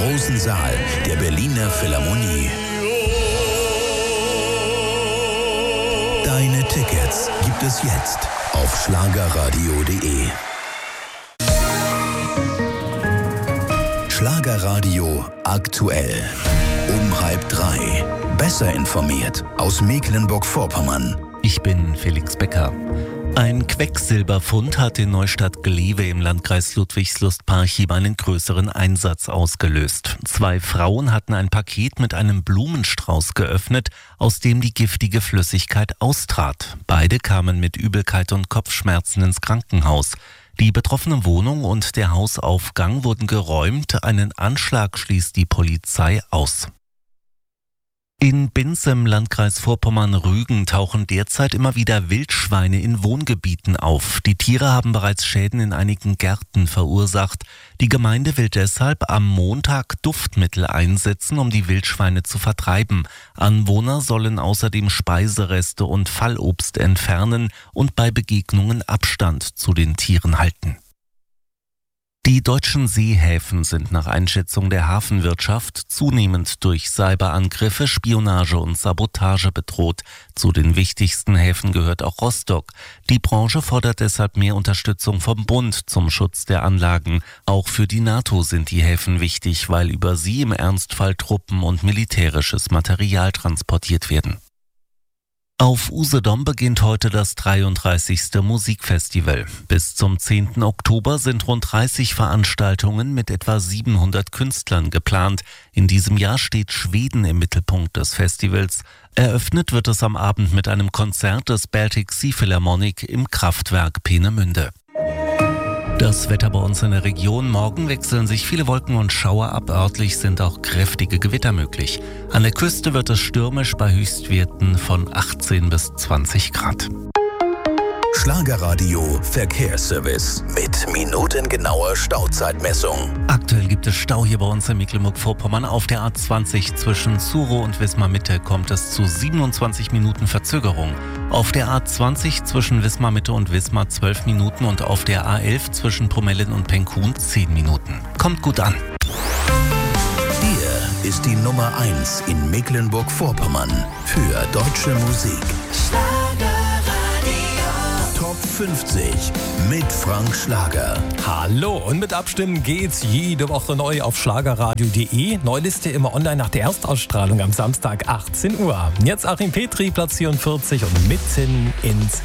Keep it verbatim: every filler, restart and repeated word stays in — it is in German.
großen Saal der Berliner Philharmonie. Deine Tickets gibt es jetzt auf schlagerradio punkt de. Schlagerradio aktuell. Um halb drei. Besser informiert aus Mecklenburg-Vorpommern. Ich bin Felix Becker. Ein Quecksilberfund hat in Neustadt-Glewe im Landkreis Ludwigslust-Parchim einen größeren Einsatz ausgelöst. Zwei Frauen hatten ein Paket mit einem Blumenstrauß geöffnet, aus dem die giftige Flüssigkeit austrat. Beide kamen mit Übelkeit und Kopfschmerzen ins Krankenhaus. Die betroffene Wohnung und der Hausaufgang wurden geräumt. Einen Anschlag schließt die Polizei aus. In Binz im Landkreis Vorpommern-Rügen tauchen derzeit immer wieder Wildschweine in Wohngebieten auf. Die Tiere haben bereits Schäden in einigen Gärten verursacht. Die Gemeinde will deshalb am Montag Duftmittel einsetzen, um die Wildschweine zu vertreiben. Anwohner sollen außerdem Speisereste und Fallobst entfernen und bei Begegnungen Abstand zu den Tieren halten. Die deutschen Seehäfen sind nach Einschätzung der Hafenwirtschaft zunehmend durch Cyberangriffe, Spionage und Sabotage bedroht. Zu den wichtigsten Häfen gehört auch Rostock. Die Branche fordert deshalb mehr Unterstützung vom Bund zum Schutz der Anlagen. Auch für die NATO sind die Häfen wichtig, weil über sie im Ernstfall Truppen und militärisches Material transportiert werden. Auf Usedom beginnt heute das dreiunddreißigste Musikfestival. Bis zum zehnten Oktober sind rund dreißig Veranstaltungen mit etwa siebenhundert Künstlern geplant. In diesem Jahr steht Schweden im Mittelpunkt des Festivals. Eröffnet wird es am Abend mit einem Konzert des Baltic Sea Philharmonic im Kraftwerk Peenemünde. Das Wetter bei uns in der Region. Morgen wechseln sich viele Wolken und Schauer ab. Örtlich sind auch kräftige Gewitter möglich. An der Küste wird es stürmisch bei Höchstwerten von achtzehn bis zwanzig Grad. Schlagerradio Verkehrsservice mit minutengenauer Stauzeitmessung. Aktuell gibt es Stau hier bei uns in Mecklenburg-Vorpommern. Auf der A zwanzig zwischen Zuro und Wismar Mitte kommt es zu siebenundzwanzig Minuten Verzögerung. Auf der A zwanzig zwischen Wismar Mitte und Wismar zwölf Minuten und auf der A elf zwischen Promellen und Penkhuhn zehn Minuten. Kommt gut an. Hier ist die Nummer eins in Mecklenburg-Vorpommern für deutsche Musik. Top fünfzig mit Frank Schlager. Hallo, und mit Abstimmen geht's jede Woche neu auf schlagerradio punkt de. Neuliste immer online nach der Erstausstrahlung am Samstag achtzehn Uhr. Jetzt Achim Petri, Platz vierundvierzig und mitten ins